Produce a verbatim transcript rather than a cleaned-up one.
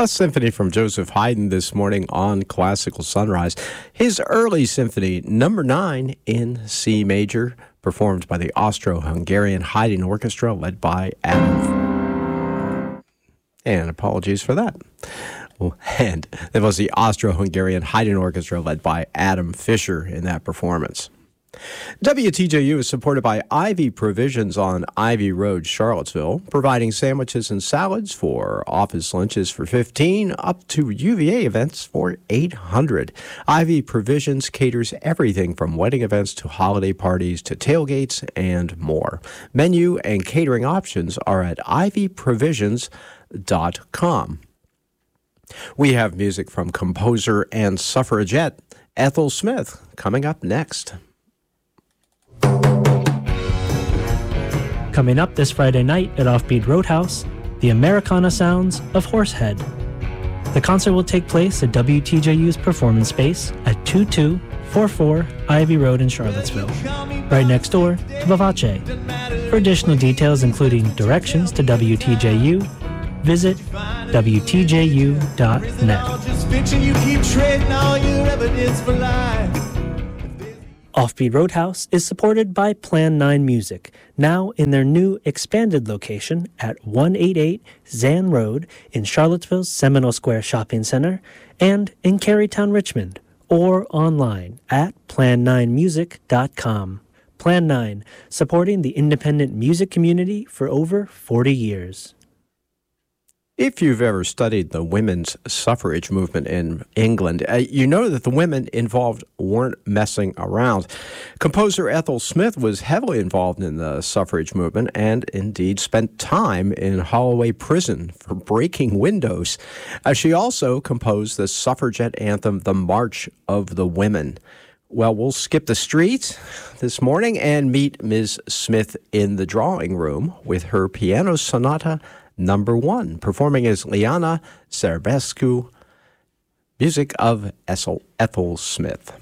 A symphony from Joseph Haydn this morning on Classical Sunrise. His early symphony, number nine in C major, performed by the Austro-Hungarian Haydn Orchestra, led by Adam. And apologies for that. And it was the Austro-Hungarian Haydn Orchestra, led by Adam Fischer in that performance. W T J U is supported by Ivy Provisions on Ivy Road, Charlottesville, providing sandwiches and salads for office lunches for fifteen dollars up to U V A events for eight hundred dollars. Ivy Provisions caters everything from wedding events to holiday parties to tailgates and more. Menu and catering options are at ivy provisions dot com. We have music from composer and suffragette Ethel Smith coming up next. Coming up this Friday night at Offbeat Roadhouse, the Americana sounds of Horsehead. The concert will take place at W T J U's performance space at two two four four Ivy Road in Charlottesville, right next door to Vivace. For additional details, including directions to W T J U, visit W T J U dot net. Offbeat Roadhouse is supported by Plan nine Music, now in their new expanded location at one eighty-eight Zan Road in Charlottesville's Seminole Square Shopping Center and in Carytown, Richmond, or online at plan nine music dot com. Plan nine, supporting the independent music community for over forty years. If you've ever studied the women's suffrage movement in England, uh, you know that the women involved weren't messing around. Composer Ethel Smith was heavily involved in the suffrage movement and indeed spent time in Holloway Prison for breaking windows. Uh, she also composed the suffragette anthem, The March of the Women. Well, we'll skip the streets this morning and meet Miz Smith in the drawing room with her piano sonata number one, performing as Liana Serbescu, music of Ethel Smith.